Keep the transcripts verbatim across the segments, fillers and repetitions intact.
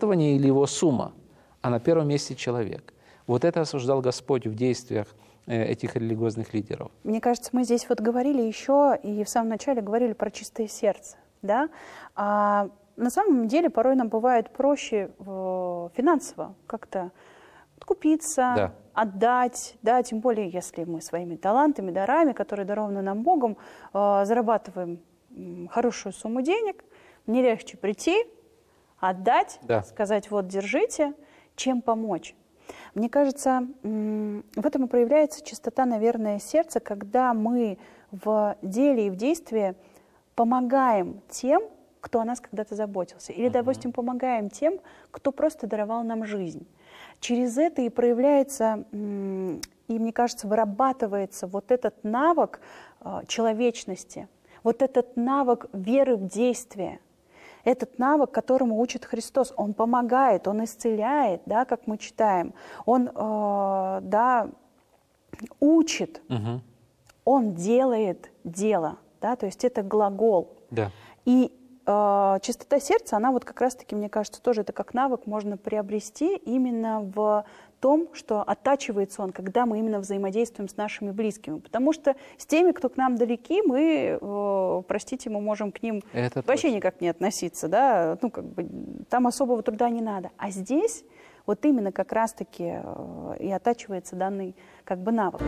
пожертвование или его сумма, а на первом месте человек. Вот это осуждал Господь в действиях этих религиозных лидеров. Мне кажется, мы здесь вот говорили еще, и в самом начале говорили про чистое сердце. Да? А на самом деле порой нам бывает проще финансово как-то купиться, да. отдать, да, тем более, если мы своими талантами, дарами, которые дарованы нам Богом, зарабатываем хорошую сумму денег, мне легче прийти, отдать, да. сказать, вот, держите, чем помочь. Мне кажется, в этом и проявляется чистота, наверное, сердца, когда мы в деле и в действии помогаем тем, кто о нас когда-то заботился. Или, допустим, помогаем тем, кто просто даровал нам жизнь. Через это и проявляется, и, мне кажется, вырабатывается вот этот навык человечности, вот этот навык веры в действие. Этот навык, которому учит Христос, он помогает, он исцеляет, да, как мы читаем, он э, да, учит, угу. он делает дело, да, то есть это глагол. Да. И э, чистота сердца, она вот как раз-таки, мне кажется, тоже это как навык можно приобрести именно в том, что оттачивается он, когда мы именно взаимодействуем с нашими близкими. Потому что с теми, кто к нам далеки, мы, э, простите, мы можем к ним это вообще точно. Никак не относиться. Да? Ну, как бы, там особого труда не надо. А здесь вот именно как раз-таки э, и оттачивается данный как бы навык.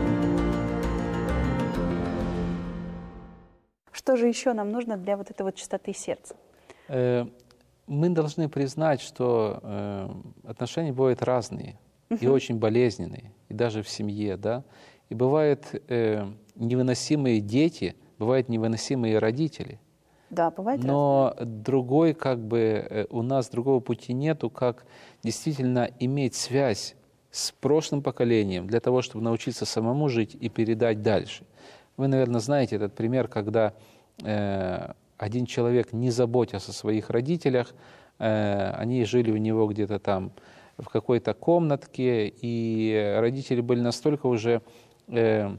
Что же еще нам нужно для вот этой вот чистоты сердца? Э, мы должны признать, что э, отношения бывают разные. И очень болезненные, и даже в семье, да. И бывают э, невыносимые дети, бывают невыносимые родители. Да, бывает. Но разное. другой, как бы, э, у нас другого пути нету, как действительно иметь связь с прошлым поколением для того, чтобы научиться самому жить и передать дальше. Вы, наверное, знаете этот пример, когда э, один человек, не заботясь о своих родителях, э, они жили у него где-то там в какой-то комнатке, и родители были настолько уже э,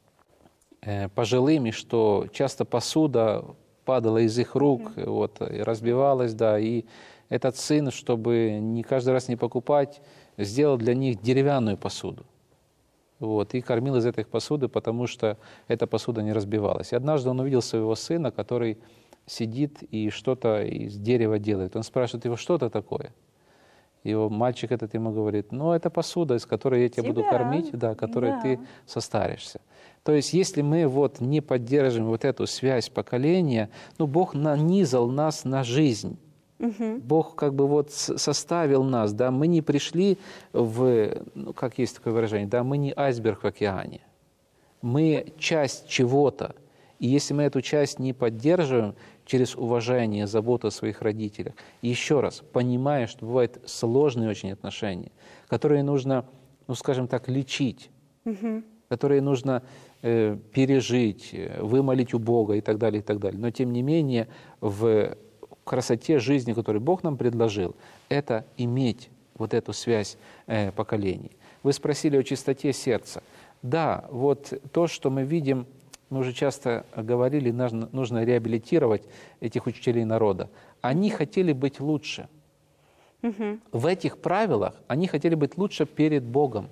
э, пожилыми, что часто посуда падала из их рук, mm-hmm. вот, и разбивалась, да, и этот сын, чтобы не каждый раз не покупать, сделал для них деревянную посуду. Вот, и кормил из этой посуды, потому что эта посуда не разбивалась. И однажды он увидел своего сына, который сидит и что-то из дерева делает. Он спрашивает его, что это такое? И мальчик этот ему говорит, ну, это посуда, из которой я тебя, тебя. буду кормить, да, которой да. ты состаришься. То есть, если мы вот не поддерживаем вот эту связь поколения, ну, Бог нанизал нас на жизнь. Угу. Бог как бы вот составил нас, да, мы не пришли в, ну, как есть такое выражение, да, мы не айсберг в океане. Мы часть чего-то. И если мы эту часть не поддерживаем через уважение, заботу о своих родителях, еще раз, понимая, что бывают сложные очень отношения, которые нужно, ну, скажем так, лечить, угу. которые нужно э, пережить, вымолить у Бога и так далее, и так далее. Но, тем не менее, в красоте жизни, которую Бог нам предложил, это иметь вот эту связь э, поколений. Вы спросили о чистоте сердца. Да, вот то, что мы видим, мы уже часто говорили, нужно, нужно реабилитировать этих учителей народа. Они хотели быть лучше. Угу. В этих правилах они хотели быть лучше перед Богом.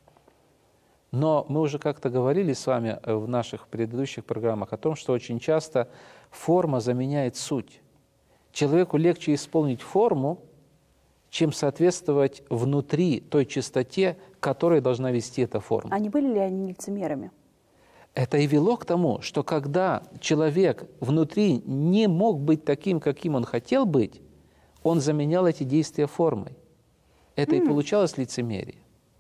Но мы уже как-то говорили с вами в наших предыдущих программах о том, что очень часто форма заменяет суть. Человеку легче исполнить форму, чем соответствовать внутри той чистоте, к которой должна вести эта форма. А не были ли они лицемерами? Это и вело к тому, что когда человек внутри не мог быть таким, каким он хотел быть, он заменял эти действия формой. Это mm. и получалось лицемерие.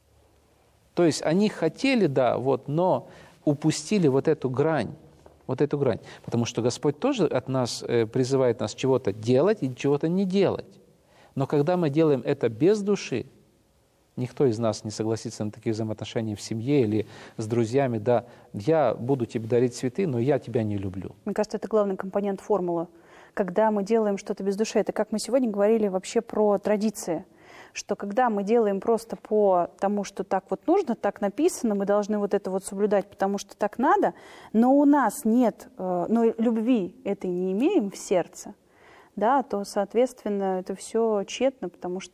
То есть они хотели, да, вот, но упустили вот эту грань, вот эту грань. Потому что Господь тоже от нас э, призывает нас чего-то делать и чего-то не делать. Но когда мы делаем это без души, никто из нас не согласится на такие взаимоотношения в семье или с друзьями. Да, я буду тебе дарить цветы, но я тебя не люблю. Мне кажется, это главный компонент формулы. Когда мы делаем что-то без души, это как мы сегодня говорили вообще про традиции, что когда мы делаем просто по тому, что так вот нужно, так написано, мы должны вот это вот соблюдать, потому что так надо, но у нас нет, но любви этой не имеем в сердце, да, то, соответственно, это все тщетно, потому что